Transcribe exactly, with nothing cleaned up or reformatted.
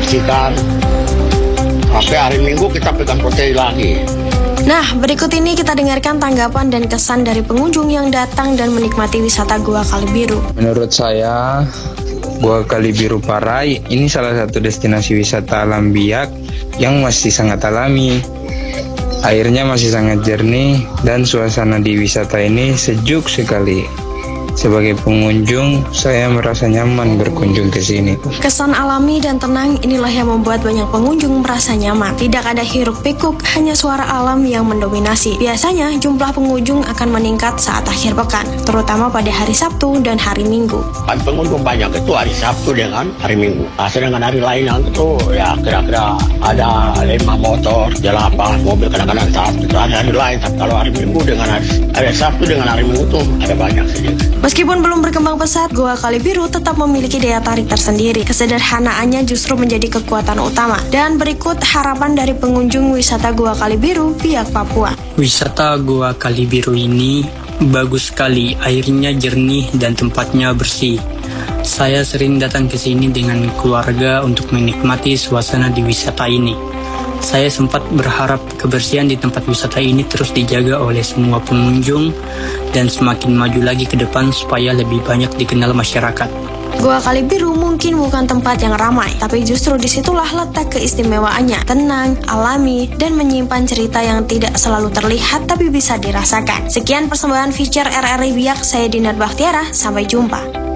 bersihkan. Sampai hari Minggu kita pegang protein lagi. Nah, berikut ini kita dengarkan tanggapan dan kesan dari pengunjung yang datang dan menikmati wisata Gua Kali Biru. Menurut saya, Gua Kali Biru Parai ini salah satu destinasi wisata alam biak yang masih sangat alami. Airnya masih sangat jernih dan suasana di wisata ini sejuk sekali. Sebagai pengunjung, saya merasa nyaman berkunjung ke sini. Kesan alami dan tenang inilah yang membuat banyak pengunjung merasa nyaman. Tidak ada hiruk-pikuk, hanya suara alam yang mendominasi. Biasanya jumlah pengunjung akan meningkat saat akhir pekan, terutama pada hari Sabtu dan hari Minggu. Pengunjung banyak itu hari Sabtu dengan hari Minggu. Nah, sedangkan hari lain itu ya kira-kira ada lima motor, delapan mobil kadang-kadang Sabtu. Itu hari-hari lain. Tapi kalau hari Minggu dengan hari, hari Sabtu dengan hari Minggu tuh ada banyak sedikit. Meskipun belum berkembang pesat, Gua Kali Biru tetap memiliki daya tarik tersendiri. Kesederhanaannya justru menjadi kekuatan utama. Dan berikut harapan dari pengunjung wisata Gua Kali Biru, Biak Papua. Wisata Gua Kali Biru ini bagus sekali, airnya jernih dan tempatnya bersih. Saya sering datang ke sini dengan keluarga untuk menikmati suasana di wisata ini. Saya sempat berharap kebersihan di tempat wisata ini terus dijaga oleh semua pengunjung dan semakin maju lagi ke depan supaya lebih banyak dikenal masyarakat. Gua Kali Biru mungkin bukan tempat yang ramai, tapi justru disitulah letak keistimewaannya. Tenang, alami, dan menyimpan cerita yang tidak selalu terlihat tapi bisa dirasakan. Sekian persembahan feature R R I Biak, saya Dinar Bakhtiara, sampai jumpa.